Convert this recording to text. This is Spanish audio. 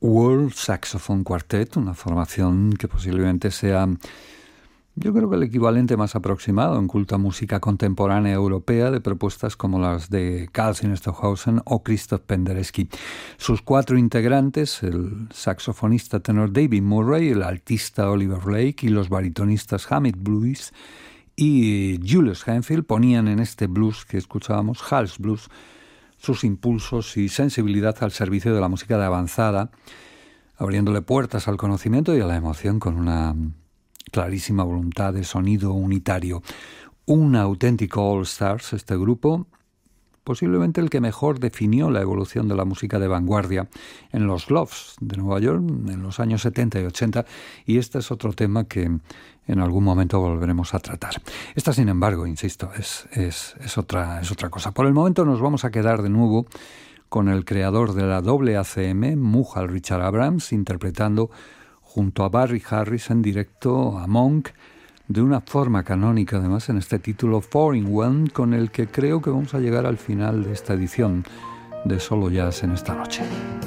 World Saxophone Quartet, una formación que posiblemente sea, yo creo que el equivalente más aproximado en culta música contemporánea europea de propuestas como las de Carl Stockhausen o Christoph Penderecki. Sus 4 integrantes, el saxofonista tenor David Murray, el altista Oliver Lake y los baritonistas Hamid Blues y Julius Henfield, ponían en este blues que escuchábamos, Hals Blues, sus impulsos y sensibilidad al servicio de la música de avanzada, abriéndole puertas al conocimiento y a la emoción con una clarísima voluntad de sonido unitario. Un auténtico all-stars este grupo, posiblemente el que mejor definió la evolución de la música de vanguardia en los lofts de Nueva York en los años 70 y 80, y este es otro tema que en algún momento volveremos a tratar. Esta, sin embargo, insisto, es otra cosa. Por el momento nos vamos a quedar de nuevo con el creador de la AACM, Mughal Richard Abrams, interpretando junto a Barry Harris en directo a Monk, de una forma canónica además en este título 4-in-1, con el que creo que vamos a llegar al final de esta edición de Solo Jazz en esta noche.